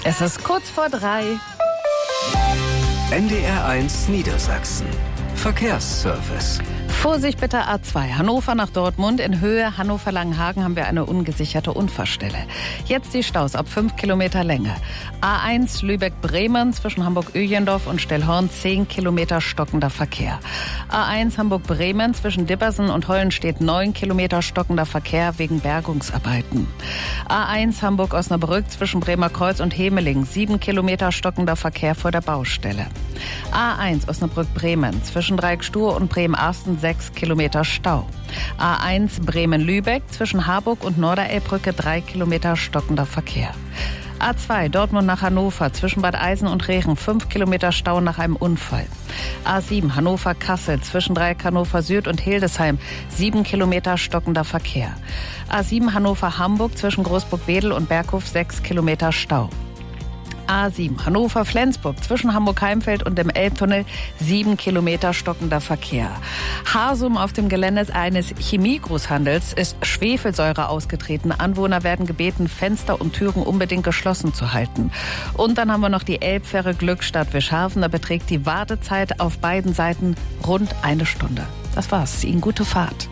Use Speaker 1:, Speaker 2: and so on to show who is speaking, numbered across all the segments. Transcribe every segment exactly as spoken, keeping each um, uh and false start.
Speaker 1: Es ist kurz vor drei.
Speaker 2: N D R eins Niedersachsen. Verkehrsservice.
Speaker 1: Vorsicht bitte A zwei, Hannover nach Dortmund. In Höhe Hannover-Langenhagen haben wir eine ungesicherte Unfallstelle. Jetzt die Staus ab fünf Kilometer Länge. A eins Lübeck-Bremen zwischen Hamburg-Öjendorf und Stellhorn zehn Kilometer stockender Verkehr. A eins Hamburg-Bremen zwischen Dibbersen und Hollenstedt neun Kilometer stockender Verkehr wegen Bergungsarbeiten. A eins Hamburg-Osnabrück zwischen Bremerkreuz und Hemeling sieben Kilometer stockender Verkehr vor der Baustelle. A eins Osnabrück-Bremen zwischen Dreieckstur und Bremen-Arsten sechs Kilometer Stau. A eins Bremen-Lübeck zwischen Harburg und Norderelbbrücke drei Kilometer stockender Verkehr. A zwei Dortmund nach Hannover zwischen Bad Eisen und Rechen fünf Kilometer Stau nach einem Unfall. A sieben Hannover-Kassel zwischen Dreieck Hannover Süd und Hildesheim sieben Kilometer stockender Verkehr. A sieben Hannover-Hamburg zwischen Großburg-Wedel und Berghof sechs Kilometer Stau. A sieben Hannover-Flensburg zwischen Hamburg-Heimfeld und dem Elbtunnel sieben Kilometer stockender Verkehr. Hasum auf dem Gelände eines Chemiegroßhandels ist Schwefelsäure ausgetreten. Anwohner werden gebeten, Fenster und Türen unbedingt geschlossen zu halten. Und dann haben wir noch die Elbfähre Glückstadt-Wischhafen. Da beträgt die Wartezeit auf beiden Seiten rund eine Stunde. Das war's. Ihnen gute Fahrt.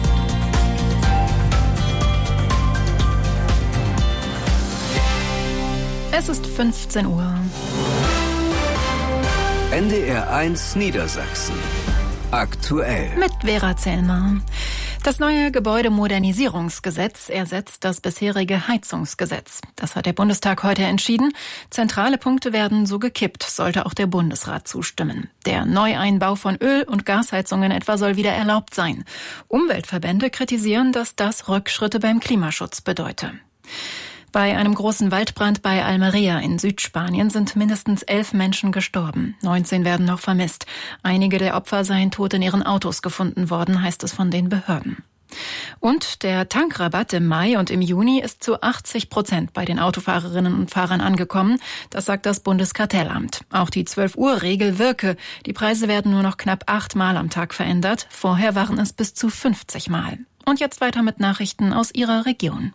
Speaker 3: Es ist fünfzehn Uhr.
Speaker 2: N D R eins Niedersachsen. Aktuell.
Speaker 3: Mit Vera Zellmer. Das neue Gebäudemodernisierungsgesetz ersetzt das bisherige Heizungsgesetz. Das hat der Bundestag heute entschieden. Zentrale Punkte werden so gekippt, sollte auch der Bundesrat zustimmen. Der Neueinbau von Öl- und Gasheizungen etwa soll wieder erlaubt sein. Umweltverbände kritisieren, dass das Rückschritte beim Klimaschutz bedeute. Bei einem großen Waldbrand bei Almeria in Südspanien sind mindestens elf Menschen gestorben. neunzehn werden noch vermisst. Einige der Opfer seien tot in ihren Autos gefunden worden, heißt es von den Behörden. Und der Tankrabatt im Mai und im Juni ist zu achtzig Prozent bei den Autofahrerinnen und Fahrern angekommen. Das sagt das Bundeskartellamt. Auch die zwölf-Uhr-Regel wirke. Die Preise werden nur noch knapp acht Mal am Tag verändert. Vorher waren es bis zu fünfzig Mal. Und jetzt weiter mit Nachrichten aus Ihrer Region.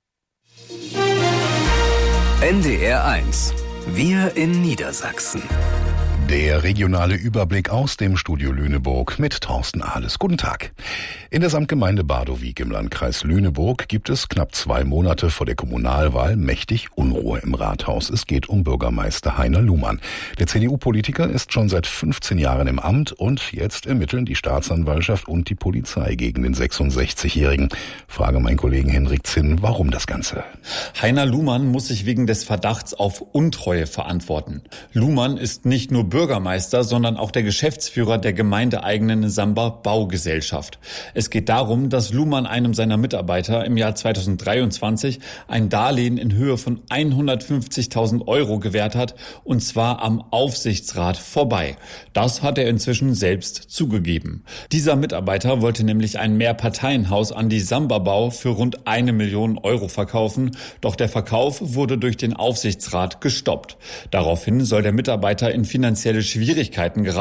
Speaker 2: N D R eins. Wir in Niedersachsen.
Speaker 4: Der regionale Überblick aus dem Studio Lüneburg mit Thorsten Ahles. Guten Tag. In der Samtgemeinde Bardowijk im Landkreis Lüneburg gibt es knapp zwei Monate vor der Kommunalwahl mächtig Unruhe im Rathaus. Es geht um Bürgermeister Heiner Luhmann. Der C D U-Politiker ist schon seit fünfzehn Jahren im Amt und jetzt ermitteln die Staatsanwaltschaft und die Polizei gegen den sechsundsechzigjährigen. Frage meinen Kollegen Henrik Zinn, warum das Ganze?
Speaker 5: Heiner Luhmann muss sich wegen des Verdachts auf Untreue verantworten. Luhmann ist nicht nur Bürgermeister, sondern auch der Geschäftsführer der gemeindeeigenen Samba Baugesellschaft. Es geht darum, dass Luhmann einem seiner Mitarbeiter im Jahr zweitausenddreiundzwanzig ein Darlehen in Höhe von hundertfünfzigtausend Euro gewährt hat, und zwar am Aufsichtsrat vorbei. Das hat er inzwischen selbst zugegeben. Dieser Mitarbeiter wollte nämlich ein Mehrparteienhaus an die Samba Bau für rund eine Million Euro verkaufen, doch der Verkauf wurde durch den Aufsichtsrat gestoppt. Daraufhin soll der Mitarbeiter in finanzielle Schwierigkeiten geraten